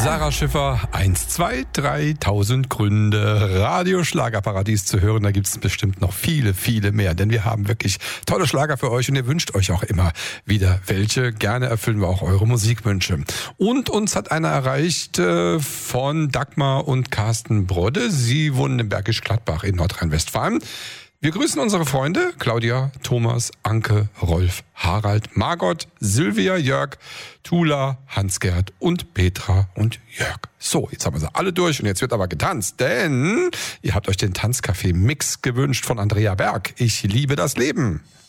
Sarah Schiffer, 1, 2, 3.000 Gründe, Radio Schlagerparadies zu hören. Da gibt es bestimmt noch viele, viele mehr, denn wir haben wirklich tolle Schlager für euch und ihr wünscht euch auch immer wieder welche. Gerne erfüllen wir auch eure Musikwünsche. Und uns hat einer erreicht von Dagmar und Carsten Brodde. Sie wohnen in Bergisch Gladbach in Nordrhein-Westfalen. Wir grüßen unsere Freunde Claudia, Thomas, Anke, Rolf, Harald, Margot, Silvia, Jörg, Tula, Hans-Gerd und Petra und Jörg. So, jetzt haben wir sie alle durch und jetzt wird aber getanzt, denn ihr habt euch den Tanzcafé Mix gewünscht von Andrea Berg. Ich liebe das Leben.